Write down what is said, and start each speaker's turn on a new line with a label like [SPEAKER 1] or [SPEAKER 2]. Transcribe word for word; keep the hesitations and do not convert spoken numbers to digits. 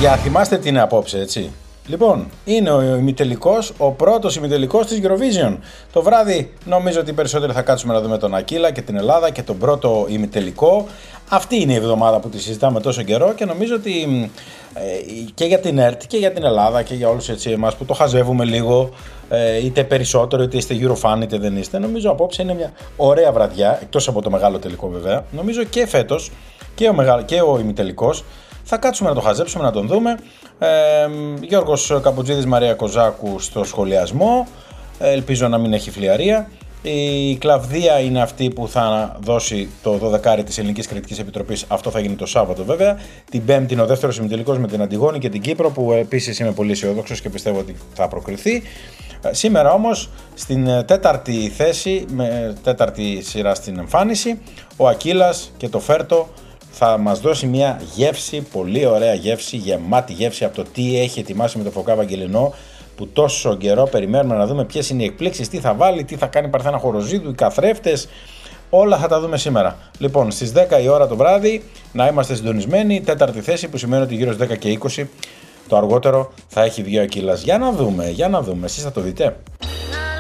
[SPEAKER 1] Παιδιά, θυμάστε τι είναι απόψε, έτσι. Λοιπόν, είναι ο ημιτελικός, ο πρώτος ημιτελικός της Eurovision. Το βράδυ νομίζω ότι περισσότεροι θα κάτσουμε να δούμε τον Ακύλα και την Ελλάδα και τον πρώτο ημιτελικό. Αυτή είναι η εβδομάδα που τη συζητάμε τόσο καιρό και νομίζω ότι ε, και για την ΕΡΤ και για την Ελλάδα και για όλους έτσι εμάς που το χαζεύουμε λίγο, ε, είτε περισσότερο είτε είστε Eurofan είτε δεν είστε, νομίζω απόψε είναι μια ωραία βραδιά, εκτός από το μεγάλο τελικό βέβαια. Νομίζω και φέτος και ο, μεγα... και ο ημιτελικός θα κάτσουμε να το χαζέψουμε, να τον δούμε. Ε, Γιώργος Καμπουτζίδης, Μαρία Κοζάκου στο σχολιασμό. Ε, ελπίζω να μην έχει φλιαρία. Η Κλαβδία είναι αυτή που θα δώσει το δωδεκάρι της Ελληνικής Κριτικής Επιτροπής. Αυτό θα γίνει το Σάββατο βέβαια. Την Πέμπτη είναι ο δεύτερος ημιτελικός με την Αντιγόνη και την Κύπρο, που επίσης είμαι πολύ αισιοδόξος και πιστεύω ότι θα προκριθεί. Σήμερα όμως στην τέταρτη θέση, με τέταρτη σειρά στην εμφάνιση, ο Ακύλας και το Φέρτο θα μας δώσει μια γεύση, πολύ ωραία γεύση, γεμάτη γεύση από το τι έχει ετοιμάσει με το Φωκά Βαγγελινό, που τόσο καιρό περιμένουμε να δούμε ποιες είναι οι εκπλήξεις, τι θα βάλει, τι θα κάνει Παρθένα Χοροζίδου, οι καθρέφτες, όλα θα τα δούμε σήμερα. Λοιπόν, στις δέκα η ώρα το βράδυ να είμαστε συντονισμένοι, τέταρτη θέση που σημαίνει ότι γύρω στις δέκα και είκοσι το αργότερο θα έχει βγει ο Ακύλας. Για να δούμε, για να δούμε, εσείς θα το δείτε.